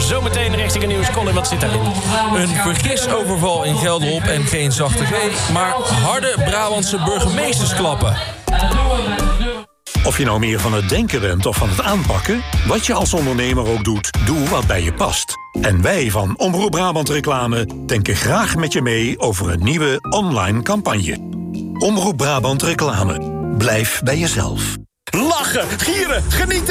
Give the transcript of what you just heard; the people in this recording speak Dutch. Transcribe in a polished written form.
Zometeen richting nieuws. Colin, wat zit daarin? Een vergisoverval in Gelderop en geen zachte G, maar harde Brabantse burgemeestersklappen. Of je nou meer van het denken bent of van het aanpakken, wat je als ondernemer ook doet, doe wat bij je past. En wij van Omroep Brabant Reclame denken graag met je mee over een nieuwe online campagne. Omroep Brabant Reclame. Blijf bij jezelf. Lachen, gieren, genieten